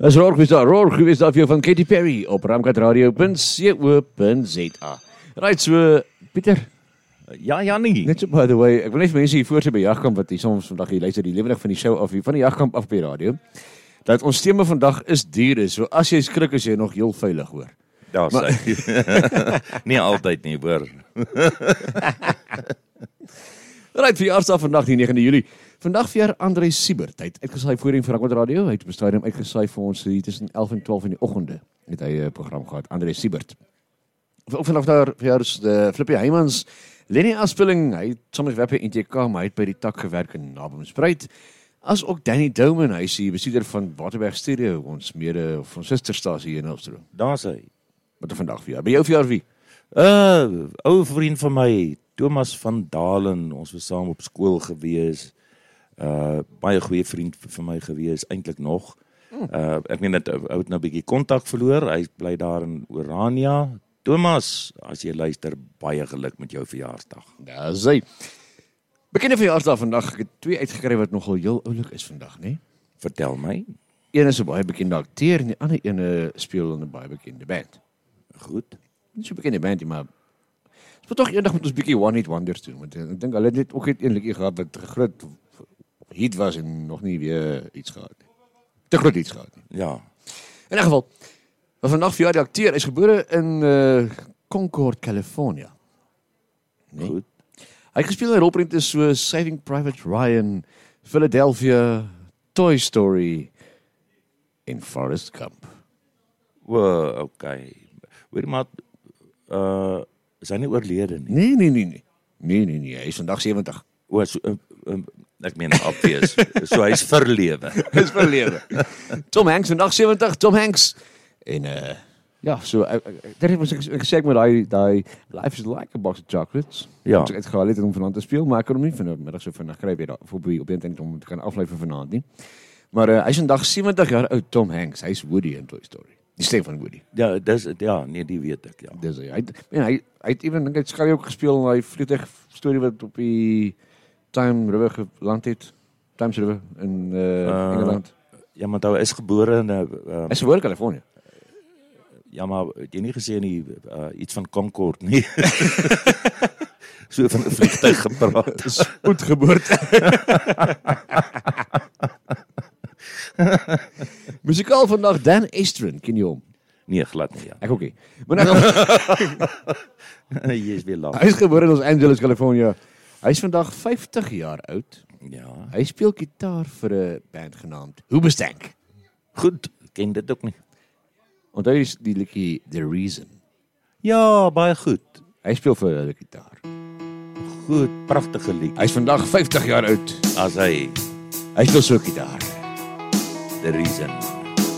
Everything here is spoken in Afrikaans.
Is Roar gewees daar vir van Katy Perry op ramkatradio.co.za. Right, so Pieter. Ja, Jannie. Net so by the way, ek wil net vir mense hier voor by Jagkamp wat hier soms vandag hier luister die lewendig van die show af hier van die Jagkamp af by radio. Dat ons tema vandag is diere. So as jy skrik is jy nog heel veilig hoor. Ja, sê. Nie altyd nie, hoor. Right, verjaarsdag vandag die 9de Julie. Vandag vir André Siebert. Hy het uitgesaai voorheen vir Rakmat Radio. Hy het bestadium uitgesaai vir ons hier tussen 11 en 12 in die oggende. Het hy 'n program gehad, André Siebert. Ook vandag daar verjaars Flippie Heymans, Lenny Aspelling, hy het soms werk by NTK, maar hy het by die tak gewerk in Naboomspruit. As ook Danny Douman, hy is die bestuurder van Waterberg Stereo, ons mede of ons susterstasie hier in Helmstroom. Daar sê. Wat er vandag vir jou? By jou verjaar wie? Ou vriend van my, Thomas van Dalen, ons was saam op skool gewees. Baie goeie vriend van my gewees, eintlik nog. Ek meen dat ou het nou 'n bietjie kontak verloor. Hy bly daar in Orania. Thomas, as jy luister, baie geluk met jou verjaarsdag. Ja, sy. Bekende verjaarsdag vandag. Ek het 2 uitgekry wat nogal heel oulik is vandag, né? Vertel my. Een is 'n baie bekende akteur en die ander een speel in 'n baie bekende band. Goed. Nie so bekende band nie, maar ons moet tog eendag met ons bietjie One Hit Wonders doen, want ek dink hulle het net ook net een liedjie gehad wat groot hit was en nog nie weer iets gehad nie. Te groot iets gehad nie. Ja. In 'n geval, wat vandag vir die akteur is gebore in Concord, California. Nee? Goed. Hy het gespeel in rolprente so Saving Private Ryan, Philadelphia, Toy Story en Forrest Gump. Wow, okay. Hoor maar, is hy nie oorlede nie? Nee, hy is vandag 70. O, so, ek meen obvious. So hy is verlewe. Is verlewe. Tom Hanks vandag 70, Tom Hanks. En ja, so dit was ek sê ek met daai Life is like a box of chocolates. Ja. Ek het gehaal om vanaand te speel, maar ek kon hom nie vanmiddag so vinnig kry weer op internet om te kan aflei vir vanaand nie. Maar hy is vandag 70 jaar oud, Tom Hanks. Hy's Woody in Toy Story. Die stem van Woody. Ja, nee, die weet ek, ja. Dis hy het even dink hy skry ook gespeel in daai vliegtuig storie wat op die Time River geland het. Thames River in Engeland. Ja, maar hy is gebore in Hy is gebore in Californië. Ja, maar het jy nie gesê nie iets van Concord nie. So van 'n vliegtuig gepraat. Spoedgeboorte. Musikaal vandag Dan Estrin, ken jy hom? Nee, glad nie, ja. Ek ook nie. Maar nou, Jy is weer laat. hy is gebore in Los Angeles, California. Hy is vandag 50 jaar oud. Ja. Hy speel gitaar vir 'n band genaamd Hoobastank. Goed, ken dit ook nie. Onthou jy die liedjie The Reason? Ja, baie goed. Hy speel vir hulle gitaar. Goed, pragtige lied. Hy is vandag 50 jaar oud. As hy Hy speel so gitaar. The Reason.